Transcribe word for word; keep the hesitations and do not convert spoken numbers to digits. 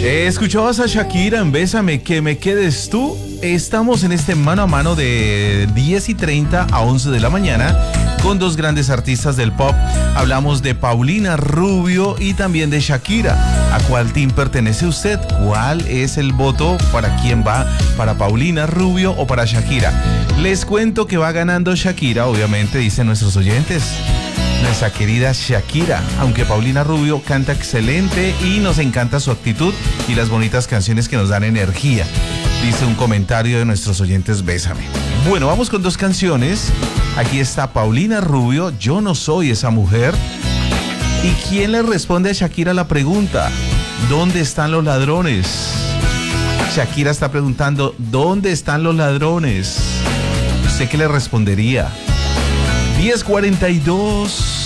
Eh, Escuchabas a Shakira en Bésame, que me quedes tú. Estamos en este mano a mano de diez y treinta a once de la mañana con dos grandes artistas del pop. Hablamos de Paulina Rubio y también de Shakira. ¿A cuál team pertenece usted? ¿Cuál es el voto? ¿Para quién va? ¿Para Paulina Rubio o para Shakira? Les cuento que va ganando Shakira, obviamente, dicen nuestros oyentes. Nuestra querida Shakira, aunque Paulina Rubio canta excelente y nos encanta su actitud y las bonitas canciones que nos dan energía, dice un comentario de nuestros oyentes. Bésame. Bueno, vamos con dos canciones. Aquí está Paulina Rubio, Yo no soy esa mujer. ¿Y quién le responde a Shakira la pregunta? ¿Dónde están los ladrones? Shakira está preguntando, ¿dónde están los ladrones? ¿Usted qué le respondería? diez cuarenta y dos.